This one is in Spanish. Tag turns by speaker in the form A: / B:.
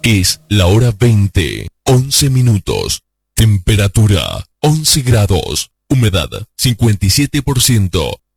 A: Es la hora 20, 11 minutos. Temperatura 11 grados. Humedad 57%.